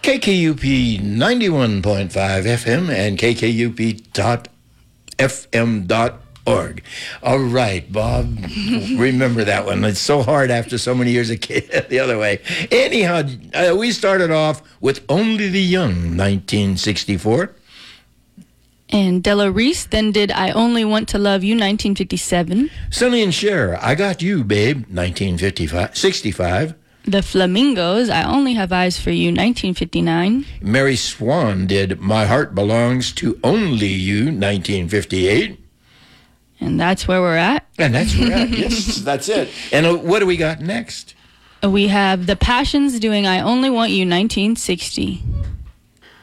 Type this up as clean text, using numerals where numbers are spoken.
KKUP 91.5 FM and KKUP.FM.org. All right, Bob, remember that one. It's so hard after so many years of the other way. Anyhow, we started off with Only the Young, 1964. And Della Reese then did I Only Want to Love You, 1957. Sonny and Cher, I Got You, Babe, 1965. The Flamingos, I Only Have Eyes for You, 1959. Mary Swan did My Heart Belongs to Only You, 1958. And that's where we're at. And that's where we're at. Yes, that's it. And what do we got next? We have The Passions doing I Only Want You, 1960.